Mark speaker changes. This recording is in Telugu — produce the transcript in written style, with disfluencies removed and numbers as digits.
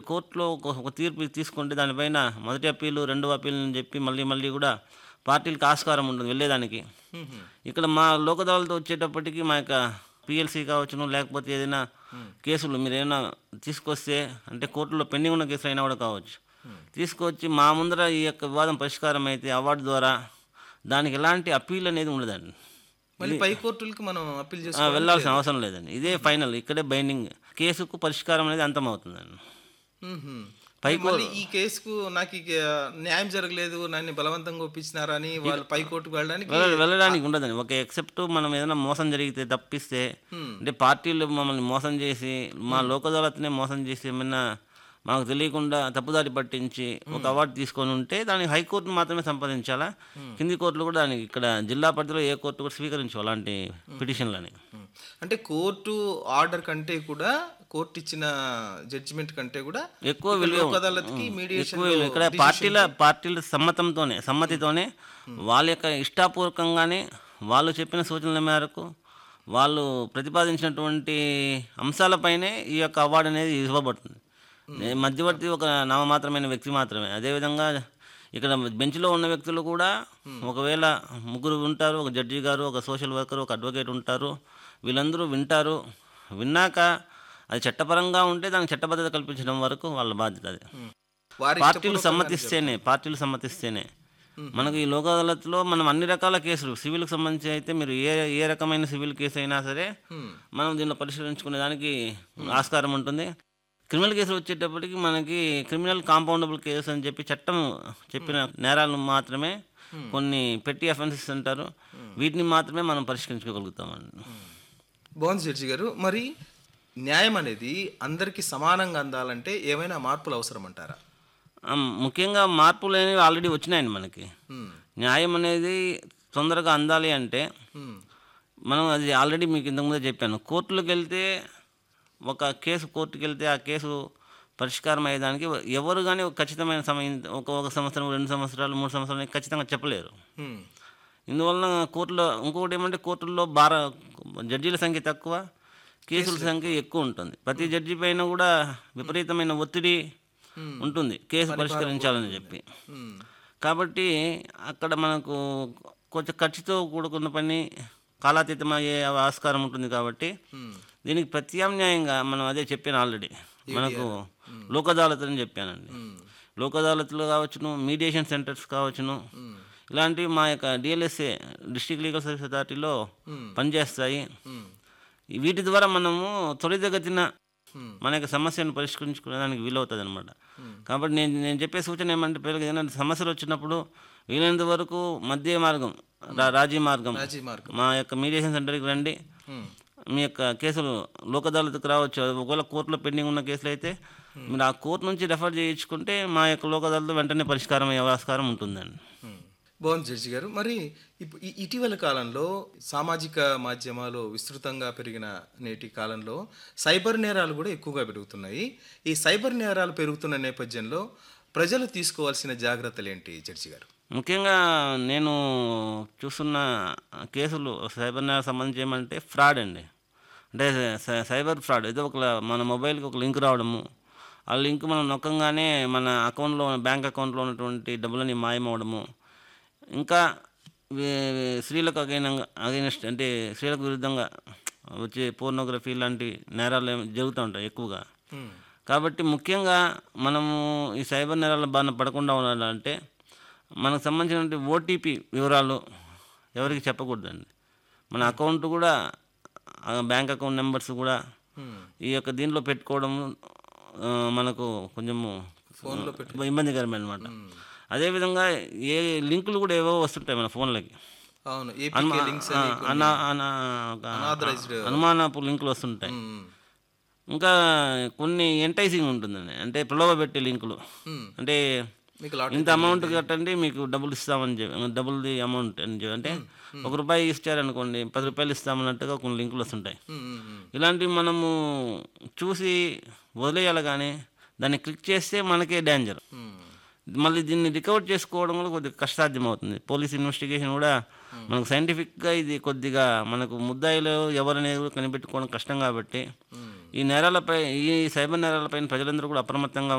Speaker 1: కోర్టులో ఒక తీర్పు తీసుకుంటే దానిపైన మొదటి అప్పీలు, రెండవ అప్పీలు అని చెప్పి మళ్ళీ మళ్ళీ కూడా పార్టీలకి ఆస్కారం ఉంటుంది వెళ్ళేదానికి.
Speaker 2: హుహు.
Speaker 1: ఇక్కడ మా లోక్ అదాలత్ వచ్చేటప్పటికి మా యొక్క పీఎల్సీ కావచ్చును, లేకపోతే ఏదైనా కేసులు మీరేమైనా తీసుకొస్తే అంటే కోర్టులో పెండింగ్ ఉన్న కేసులు అయినా కూడా కావచ్చు. తీసుకొచ్చి మా ముందర ఈ యొక్క వివాదం పరిష్కారం అయితే అవార్డు ద్వారా దానికి ఎలాంటి అప్పీల్ అనేది ఉండదండి.
Speaker 2: మళ్ళీ పై కోర్టులకి మనం అప్పీల్ చేసుకోవడానికి
Speaker 1: వెళ్ళాల్సిన
Speaker 2: లేదు.
Speaker 1: అవసరం లేదండి. ఇదే ఫైనల్, ఇక్కడే బైండింగ్. కేసుకు పరిష్కారం అనేది అంతమవుతుందండి.
Speaker 2: హుహు.
Speaker 1: పై
Speaker 2: మళ్ళీ ఈ కేసుకు నాకు న్యాయం జరగలేదు, నన్ను బలవంతంగా ఒప్పించినారా అని వాళ్ళు పై కోర్టుకు వెళ్ళడానికి
Speaker 1: వెళ్ళడానికి ఉండదండి. ఒక ఎక్సెప్ట్ మనం ఏదైనా మోసం జరిగితే తప్పిస్తే, అంటే పార్టీలు మమ్మల్ని మోసం చేసి మా లోక్ అదాలత్‌నే మోసం చేసి ఏమైనా మాకు తెలియకుండా తప్పుదారి పట్టించి ఒక అవార్డు తీసుకొని ఉంటే దానికి హైకోర్టును మాత్రమే సంపాదించాలా. కింది కోర్టులు కూడా దానికి ఇక్కడ జిల్లా పరిధిలో ఏ కోర్టు కూడా స్వీకరించవు అలాంటి పిటిషన్లని.
Speaker 2: హ్మ్. అంటే కోర్టు ఆర్డర్ కంటే కూడా కోర్టు ఇచ్చిన జడ్జిమెంట్ కంటే కూడా
Speaker 1: ఎక్కువ
Speaker 2: ఇక్కడ
Speaker 1: విలువ
Speaker 2: లోక్ అదాలత్కి మీడియేషన్
Speaker 1: ఎక్కువ విలువ. ఇక్కడ పార్టీల సమ్మతితోనే వాళ్ళ యొక్క ఇష్టాపూర్వకంగానే వాళ్ళు చెప్పిన సూచనల మేరకు వాళ్ళు ప్రతిపాదించినటువంటి అంశాలపైనే ఈ యొక్క అవార్డు అనేది ఇవ్వబడుతుంది. మధ్యవర్తి ఒక నామమాత్రమైన వ్యక్తి మాత్రమే. అదేవిధంగా ఇక్కడ బెంచ్లో ఉన్న వ్యక్తులు కూడా ఒకవేళ ముగ్గురు ఉంటారు, ఒక జడ్జి గారు, ఒక సోషల్ వర్కర్, ఒక అడ్వకేట్ ఉంటారు. వీళ్ళందరూ వింటారు. విన్నాక అది చట్టపరంగా ఉంటే దానికి చట్టబద్ధత కల్పించడం వరకు వాళ్ళ బాధ్యత అది.
Speaker 2: వారి
Speaker 1: పార్టీలు సమ్మతిస్తేనే మనకు ఈ లోక్ అదాలత్లో మనం అన్ని రకాల కేసులు సివిల్కి సంబంధించి అయితే మీరు ఏ రకమైన సివిల్ కేసు అయినా సరే మనం దీనిలో పరిశీలించుకునే దానికి ఆస్కారం ఉంటుంది. క్రిమినల్ కేసులు వచ్చేటప్పటికి మనకి క్రిమినల్ కాంపౌండబుల్ కేసు అని చెప్పి చట్టం చెప్పిన నేరాలను మాత్రమే, కొన్ని పెట్టి అఫెన్సెస్ అంటారు, వీటిని మాత్రమే మనం పరిష్కరించుకోగలుగుతామండి.
Speaker 2: బాగుంది జడ్జి గారు. మరి న్యాయం అనేది అందరికీ సమానంగా అందాలంటే ఏమైనా మార్పులు అవసరం అంటారా?
Speaker 1: ముఖ్యంగా మార్పులు అనేవి ఆల్రెడీ వచ్చినాయండి మనకి. న్యాయం అనేది తొందరగా అందాలి అంటే మనం అది ఆల్రెడీ మీకు ఇంతకుముందే చెప్పాను. కోర్టులకు వెళ్తే ఒక కేసు కోర్టుకు వెళ్తే ఆ కేసు పరిష్కారం అయ్యేదానికి ఎవరు కానీ ఒక ఖచ్చితమైన సమయం ఒక సంవత్సరం, 2 సంవత్సరాలు, 3 సంవత్సరాలు ఖచ్చితంగా చెప్పలేరు. ఇందువలన కోర్టులో ఇంకొకటి ఏమంటే కోర్టుల్లో జడ్జీల సంఖ్య తక్కువ, కేసుల సంఖ్య ఎక్కువ ఉంటుంది. ప్రతి జడ్జి పైన కూడా విపరీతమైన ఒత్తిడి ఉంటుంది కేసు పరిష్కరించాలని చెప్పి. కాబట్టి అక్కడ మనకు కొంచెం ఖర్చుతో కూడుకున్న పని, కాలాతీతం అయ్యే ఆస్కారం ఉంటుంది. కాబట్టి దీనికి ప్రత్యామ్నాయంగా మనం అదే చెప్పాను ఆల్రెడీ, మనకు లోక్ అదాలత్ అని చెప్పానండి. లోక్ అదాలత్లు కావచ్చును, మీడియేషన్ సెంటర్స్ కావచ్చును, ఇలాంటివి మా యొక్క డిఎల్ఎస్ఏ డిస్ట్రిక్ట్ లీగల్ సర్వీస్ అథారిటీలో పనిచేస్తాయి. వీటి ద్వారా మనము త్వరితగతిన మన యొక్క సమస్యను పరిష్కరించుకోవడానికి వీలవుతుంది అనమాట. కాబట్టి నేను చెప్పే సూచన ఏమంటే పిల్లలకి ఏదైనా సమస్యలు వచ్చినప్పుడు వీలైనంత వరకు మధ్య మార్గం, రాజీ మార్గం మా యొక్క మీడియేషన్ సెంటర్కి రండి. మీ యొక్క కేసులు లోక్ అదాలత్కి రావచ్చు. ఒకవేళ కోర్టులో పెండింగ్ ఉన్న కేసులు అయితే మీరు ఆ కోర్టు నుంచి రెఫర్ చేయించుకుంటే మా యొక్క లోక్ అదాలత్ వెంటనే పరిష్కారం అయ్యే ఆస్కారం ఉంటుందండి.
Speaker 2: బాగుంది జడ్జి గారు. మరి ఇటీవల కాలంలో సామాజిక మాధ్యమాలు విస్తృతంగా పెరిగిన నేటి కాలంలో సైబర్ నేరాలు కూడా ఎక్కువగా పెరుగుతున్నాయి. ఈ సైబర్ నేరాలు పెరుగుతున్న నేపథ్యంలో ప్రజలు తీసుకోవాల్సిన జాగ్రత్తలు ఏంటి జడ్జి గారు?
Speaker 1: ముఖ్యంగా నేను చూస్తున్న కేసులు సైబర్ నేరాలకు సంబంధించి ఏమంటే ఫ్రాడ్ అండి. అంటే సైబర్ ఫ్రాడ్ ఏదో మన మొబైల్కి ఒక లింక్ రావడము, ఆ లింక్ మనం నొక్కంగానే మన అకౌంట్లో, బ్యాంక్ అకౌంట్లో ఉన్నటువంటి డబ్బులని మాయమవడము, ఇంకా స్త్రీలకు అగైనెస్ట్ అంటే స్త్రీలకు విరుద్ధంగా వచ్చే పోర్నోగ్రఫీ లాంటి నేరాలు జరుగుతూ ఉంటాయి ఎక్కువగా. కాబట్టి ముఖ్యంగా మనము ఈ సైబర్ నేరాల బారిన పడకుండా ఉండాలంటే మనకు సంబంధించినటువంటి ఓటీపీ వివరాలు ఎవరికి చెప్పకూడదండి. మన అకౌంట్ కూడా, బ్యాంక్ అకౌంట్ నెంబర్స్ కూడా ఈ యొక్క దీంట్లో పెట్టుకోవడం మనకు కొంచెము ఇబ్బందికరమైన అనమాట. అదేవిధంగా ఏ లింకులు కూడా ఏవో వస్తుంటాయి మన ఫోన్లకి, అనుమానపు లింకులు వస్తుంటాయి. ఇంకా కొన్ని ఎంటైజింగ్ ఉంటుందండి, అంటే ప్రలోభ పెట్టే లింకులు. అంటే ఇంత అమౌంట్ కట్టండి మీకు డబ్బులు ఇస్తామని చెప్పి, డబ్బులది అమౌంట్ అని చెప్పి, అంటే ₹1 ఇచ్చారనుకోండి ₹10 ఇస్తామన్నట్టుగా కొన్ని లింకులు వస్తుంటాయి. ఇలాంటివి మనము చూసి వదిలేయాలి, కానీ దాన్ని క్లిక్ చేస్తే మనకే డేంజర్. మళ్ళీ దీన్ని రికవర్ చేసుకోవడం కూడా కొద్దిగా కష్టసాధ్యం అవుతుంది. పోలీస్ ఇన్వెస్టిగేషన్ కూడా మనకు సైంటిఫిక్గా ఇది కొద్దిగా మనకు ముద్దాయిలు ఎవరనేది కూడా కనిపెట్టుకోవడం కష్టం. కాబట్టి ఈ సైబర్ నేరాలపైన ప్రజలందరూ కూడా అప్రమత్తంగా